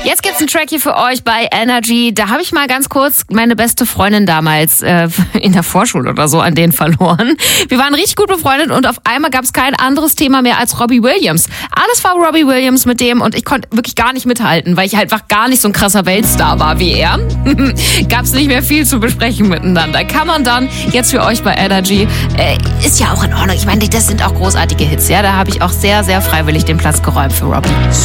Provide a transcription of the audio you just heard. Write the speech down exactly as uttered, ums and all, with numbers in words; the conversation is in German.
Jetzt gibt's einen Track hier für euch bei Energy. Da habe ich mal ganz kurz meine beste Freundin damals äh, in der Vorschule oder so an den verloren. Wir waren richtig gut befreundet und auf einmal gab's kein anderes Thema mehr als Robbie Williams. Alles war Robbie Williams mit dem und ich konnte wirklich gar nicht mithalten, weil ich halt einfach gar nicht so ein krasser Weltstar war wie er. Gab's nicht mehr viel zu besprechen miteinander. Kann man dann jetzt für euch bei Energy. Äh, ist ja auch in Ordnung. Ich meine, das sind auch großartige Hits. Ja, da habe ich auch sehr, sehr freiwillig den Platz geräumt für Robbie.